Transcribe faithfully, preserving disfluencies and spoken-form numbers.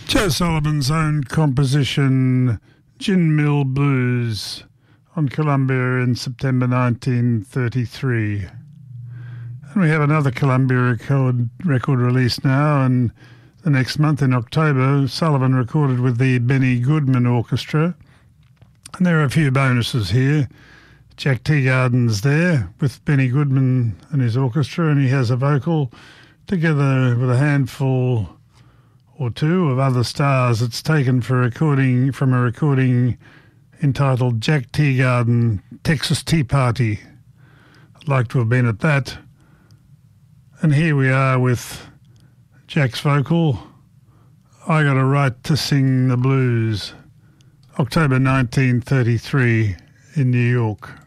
Joe Sullivan's own composition, Gin Mill Blues, on Columbia in September nineteen thirty-three. And we have another Columbia record, record release now, and the next month in October, Sullivan recorded with the Benny Goodman Orchestra. And there are a few bonuses here. Jack Teagarden's there with Benny Goodman and his orchestra, and he has a vocal together with a handful or two of other stars. It's taken for recording from a recording entitled Jack Teagarden, Texas Tea Party. I'd like to have been at that. And here we are with Jack's vocal, I Got a Right to Sing the Blues, October nineteen thirty-three in New York.